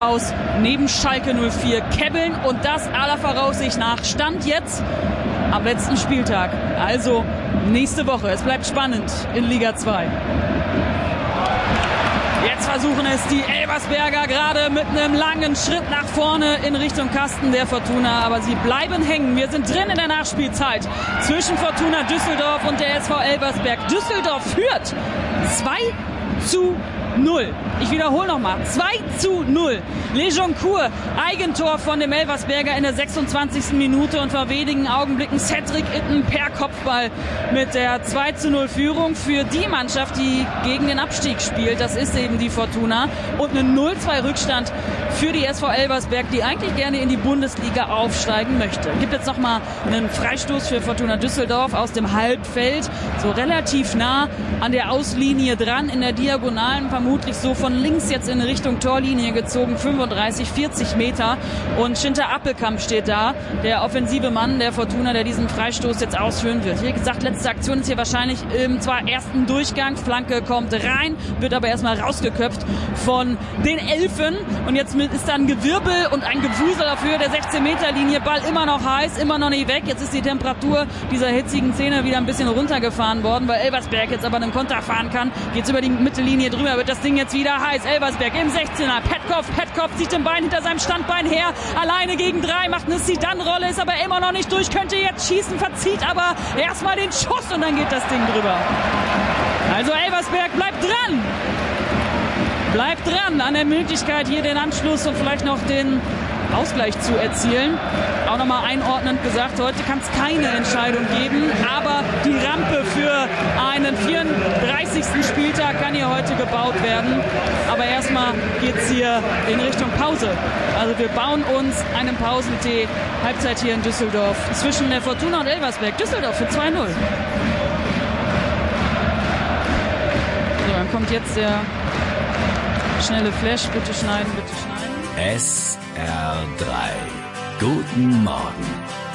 aus neben Schalke 04 Kebbeln und das aller Voraussicht nach Stand jetzt am letzten Spieltag. Also nächste Woche. Es bleibt spannend in Liga 2. Jetzt versuchen es die Elversberger gerade mit einem langen Schritt nach vorne in Richtung Kasten der Fortuna. Aber sie bleiben hängen. Wir sind drin in der Nachspielzeit zwischen Fortuna Düsseldorf und der SV Elversberg. Düsseldorf führt 2:0. Ich wiederhole nochmal. 2:0. Lejoncourt, Eigentor von dem Elversberger in der 26. Minute und vor wenigen Augenblicken Cedric Itten per Kopfball mit der 2:0 Führung für die Mannschaft, die gegen den Abstieg spielt. Das ist eben die Fortuna. Und einen 0:2 Rückstand für die SV Elversberg, die eigentlich gerne in die Bundesliga aufsteigen möchte. Gibt jetzt nochmal einen Freistoß für Fortuna Düsseldorf aus dem Halbfeld. So relativ nah an der Auslinie dran, in der Diagonalen, vermutlich so von links jetzt in Richtung Torlinie gezogen, 35, 40 Meter. Und Schinter Appelkamp steht da, der offensive Mann der Fortuna, der diesen Freistoß jetzt ausführen wird. Wie gesagt, letzte Aktion ist hier wahrscheinlich im zwar ersten Durchgang. Flanke kommt rein, wird aber erstmal rausgeköpft von den Elfen. Und jetzt ist da ein Gewirbel und ein Gewusel auf Höhe der 16-Meter-Linie. Ball immer noch heiß, immer noch nicht weg. Jetzt ist die Temperatur dieser hitzigen Szene wieder ein bisschen runtergefahren worden, weil Elversberg jetzt aber einen Konter fahren kann. Geht's über die Mittellinie drüber, wird das Ding jetzt wieder heiß. Elversberg im 16er. Petkoff zieht den Bein hinter seinem Standbein her. Alleine gegen 3, macht eine Zidane-Rolle, ist aber immer noch nicht durch. Könnte jetzt schießen, verzieht aber erstmal den Schuss und dann geht das Ding drüber. Also Elversberg bleibt dran. Bleibt dran an der Möglichkeit, hier den Anschluss und vielleicht noch den Ausgleich zu erzielen. Auch nochmal einordnend gesagt, heute kann es keine Entscheidung geben, aber die Rampe für einen 34. Spieltag kann hier heute gebaut werden. Aber erstmal geht es hier in Richtung Pause. Also wir bauen uns einen Pausentee. Halbzeit hier in Düsseldorf zwischen der Fortuna und Elversberg. Düsseldorf für 2:0. So, dann kommt jetzt der schnelle Flash. Bitte schneiden, bitte schneiden. SR3. Guten Morgen.